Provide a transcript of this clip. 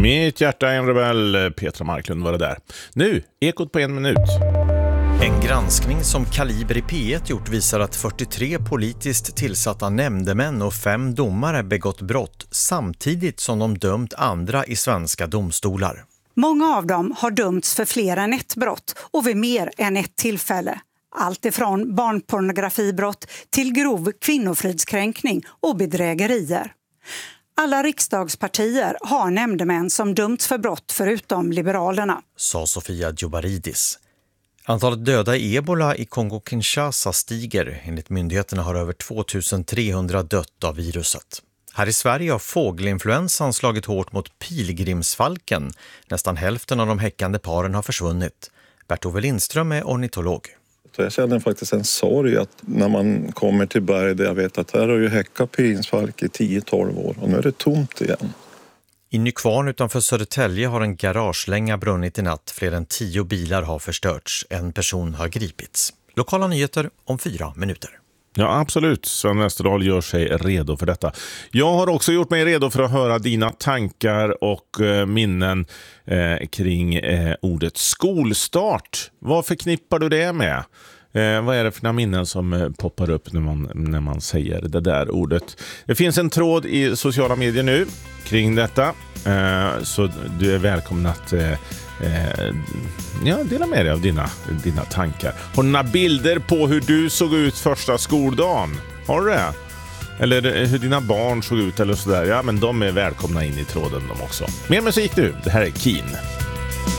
Mitt hjärta är en rebell, Petra Marklund var det där. Nu, Ekot på 1 minut. En granskning som Kaliber i P1 gjort visar att 43 politiskt tillsatta nämndemän och 5 domare begått brott samtidigt som de dömt andra i svenska domstolar. Många av dem har dömts för fler än ett brott och vid mer än ett tillfälle. Allt ifrån barnpornografibrott till grov kvinnofridskränkning och bedrägerier. Alla riksdagspartier har nämndemän som dömts för brott förutom Liberalerna, sa Sofia Djobaridis. Antalet döda i ebola i Kongo-Kinshasa stiger. Enligt myndigheterna har över 2300 dött av viruset. Här i Sverige har fågelinfluensan slagit hårt mot pilgrimsfalken. Nästan hälften av de häckande paren har försvunnit. Bert-Ove Lindström är ornitolog. Jag känner faktiskt en sorg att när man kommer till berg där jag vet att här har ju häckat pilgrimsfalk i 10-12 år och nu är det tomt igen. I Nykvarn utanför Södertälje har en garagelänga brunnit i natt. Fler än 10 bilar har förstörts. En person har gripits. Lokala nyheter om 4 minuter. Ja, absolut. Sven Westerdahl gör sig redo för detta. Jag har också gjort mig redo för att höra dina tankar och minnen kring ordet skolstart. Vad förknippar du det med? Vad är det för minnen som poppar upp när man säger det där ordet? Det finns en tråd i sociala medier nu kring detta. Så du är välkommen att dela med dig av dina tankar. Har du några bilder på hur du såg ut första skoldagen? Har du det? Eller hur dina barn såg ut eller sådär? Ja, men de är välkomna in i tråden de också. Mer musik nu. Det här är Keen.